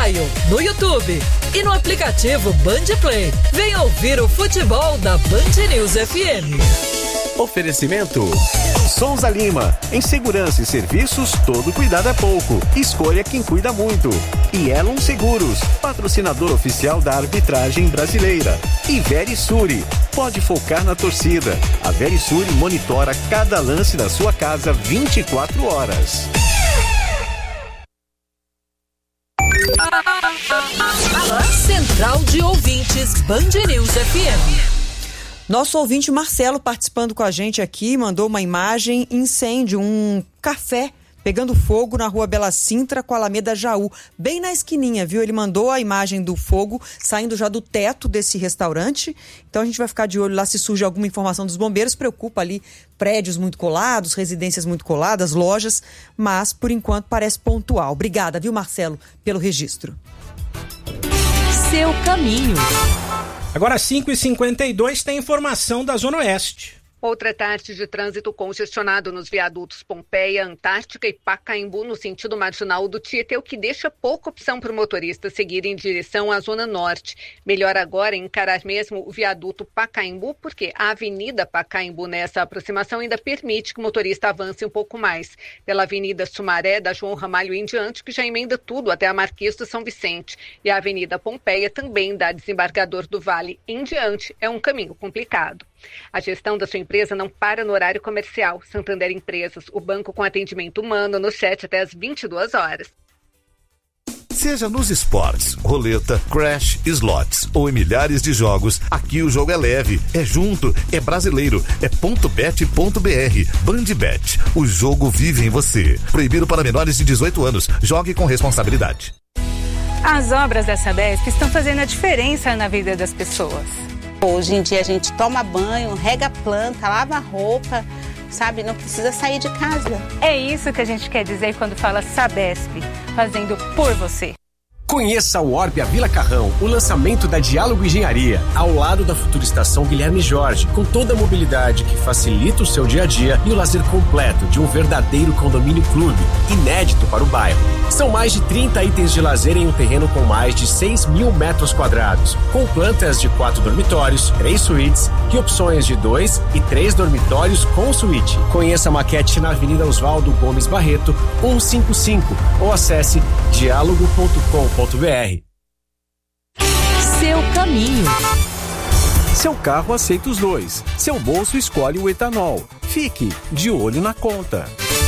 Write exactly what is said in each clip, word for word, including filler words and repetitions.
mobile, no YouTube e no aplicativo Band Play. Venha ouvir o futebol da Band News F M. Oferecimento Souza Lima. Em segurança e serviços, todo cuidado é pouco. Escolha quem cuida muito. E Elon Seguros, patrocinador oficial da arbitragem brasileira. E Verisuri, pode focar na torcida. A Verisuri monitora cada lance da sua casa vinte e quatro horas. Central de Ouvintes Band News F M. Nosso ouvinte Marcelo participando com a gente aqui, mandou uma imagem: incêndio, um café pegando fogo na rua Bela Sintra com a Alameda Jaú, bem na esquininha, viu? Ele mandou a imagem do fogo saindo já do teto desse restaurante, então a gente vai ficar de olho lá se surge alguma informação dos bombeiros. Preocupa ali prédios muito colados, residências muito coladas, lojas, mas por enquanto parece pontual. Obrigada, viu, Marcelo, pelo registro. Seu caminho. Agora cinco e cinquenta e dois tem informação da Zona Oeste. Outra tarde de trânsito congestionado nos viadutos Pompeia, Antártica e Pacaembu no sentido marginal do Tietê, o que deixa pouca opção para o motorista seguir em direção à Zona Norte. Melhor agora encarar mesmo o viaduto Pacaembu, porque a Avenida Pacaembu nessa aproximação ainda permite que o motorista avance um pouco mais. Pela Avenida Sumaré, da João Ramalho em diante, que já emenda tudo até a Marquês do São Vicente. E a Avenida Pompeia também da Desembargador do Vale em diante, é um caminho complicado. A gestão da sua empresa não para no horário comercial. Santander Empresas, o banco com atendimento humano no chat até às vinte e duas horas. Seja nos esportes, roleta, crash, slots ou em milhares de jogos, aqui o jogo é leve, é junto, é brasileiro, é ponto bet ponto b r. Bandbet, o jogo vive em você. Proibido para menores de dezoito anos. Jogue com responsabilidade. As obras da Sabesp estão fazendo a diferença na vida das pessoas. Hoje em dia a gente toma banho, rega a planta, lava a roupa, sabe? Não precisa sair de casa. É isso que a gente quer dizer quando fala Sabesp, fazendo por você. Conheça o Orbia Vila Carrão, o lançamento da Diálogo Engenharia, ao lado da futura estação Guilherme Jorge, com toda a mobilidade que facilita o seu dia a dia e o lazer completo de um verdadeiro condomínio clube, inédito para o bairro. São mais de trinta itens de lazer em um terreno com mais de seis mil metros quadrados, com plantas de quatro dormitórios, três suítes e opções de dois e três dormitórios com suíte. Conheça a maquete na Avenida Oswaldo Gomes Barreto, cento e cinquenta e cinco, ou acesse diálogo ponto com ponto b r. Seu caminho. Seu carro aceita os dois. Seu bolso escolhe o etanol. Fique de olho na conta.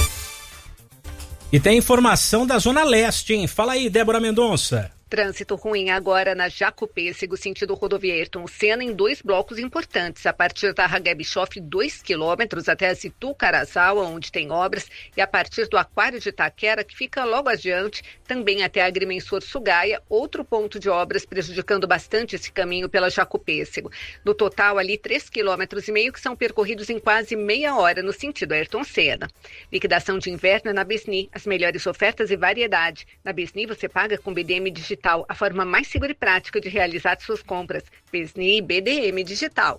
E tem informação da Zona Leste, hein? Fala aí, Débora Mendonça. Trânsito ruim agora na Jacopêssego, sentido rodovia Ayrton Senna, em dois blocos importantes. A partir da Ragué Bischoff, dois quilômetros até a Itu Carazawa, onde tem obras, e a partir do Aquário de Itaquera, que fica logo adiante, também até a Agrimensor Sugaia, outro ponto de obras prejudicando bastante esse caminho pela Jacopêssego. No total, ali, três quilômetros e meio que são percorridos em quase meia hora no sentido Ayrton Senna. Liquidação de inverno é na Besni, as melhores ofertas e variedade. Na Besni você paga com B D M Digital, a forma mais segura e prática de realizar suas compras. Besni B D M Digital.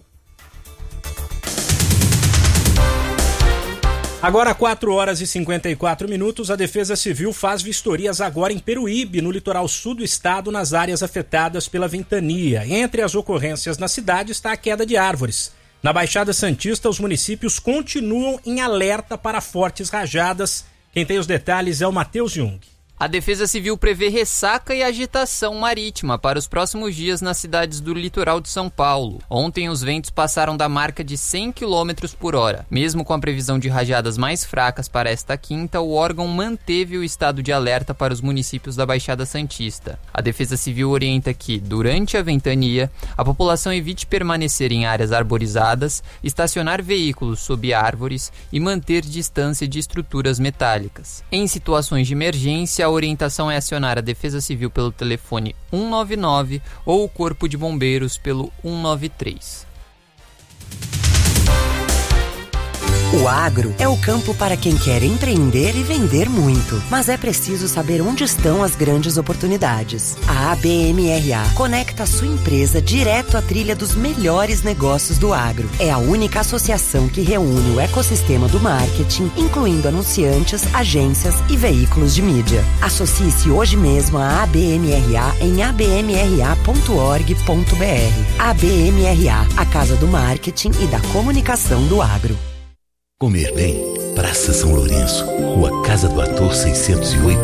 Agora quatro horas e cinquenta e quatro minutos, a Defesa Civil faz vistorias agora em Peruíbe, no litoral sul do estado, nas áreas afetadas pela ventania. Entre as ocorrências na cidade está a queda de árvores. Na Baixada Santista, os municípios continuam em alerta para fortes rajadas. Quem tem os detalhes é o Matheus Jung. A Defesa Civil prevê ressaca e agitação marítima para os próximos dias nas cidades do litoral de São Paulo. Ontem os ventos passaram da marca de cem quilômetros por hora. Mesmo com a previsão de rajadas mais fracas para esta quinta, o órgão manteve o estado de alerta para os municípios da Baixada Santista. A Defesa Civil orienta que, durante a ventania, a população evite permanecer em áreas arborizadas, estacionar veículos sob árvores e manter distância de estruturas metálicas. Em situações de emergência, a orientação é acionar a Defesa Civil pelo telefone um nove nove ou o Corpo de Bombeiros pelo um nove três. O agro é o campo para quem quer empreender e vender muito, mas é preciso saber onde estão as grandes oportunidades. A A B M R A conecta a sua empresa direto à trilha dos melhores negócios do agro. É a única associação que reúne o ecossistema do marketing, incluindo anunciantes, agências e veículos de mídia. Associe-se hoje mesmo à A B M R A em a b m r a ponto org ponto b r. A B M R A, a casa do marketing e da comunicação do agro. Comer bem, Praça São Lourenço, Rua Casa do Ator seiscentos e oito,